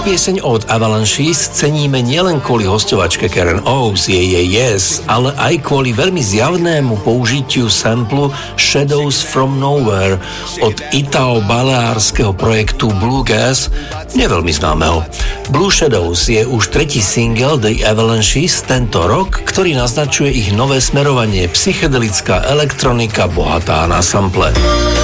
pieseň od Avalanches ceníme nielen kvôli hostovačke Karen Oates, jej Yes, ale aj kvôli veľmi zjavnému použitiu samplu Shadows from Nowhere od italo-baleárskeho projektu Bluegas, neveľmi známeho. Blue Shadows je už tretí single The Avalanches tento rok, ktorý naznačuje ich nové smerovanie, psychedelická elektronika bohatá na sample.